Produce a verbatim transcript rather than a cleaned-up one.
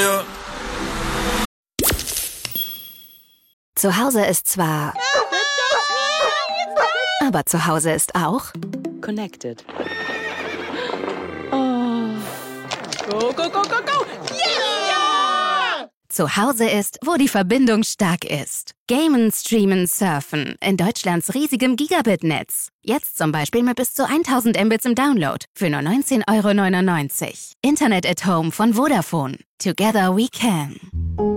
ja. Zu Hause ist zwar... Aber zu Hause ist auch... Connected. Oh. Go, go, go, go, go! Yeah! Zu Hause ist, wo die Verbindung stark ist. Gamen, streamen, surfen. In Deutschlands riesigem Gigabit-Netz. Jetzt zum Beispiel mit bis zu tausend Mbits im Download. Für nur neunzehn Euro neunundneunzig. Internet at Home von Vodafone. Together we can.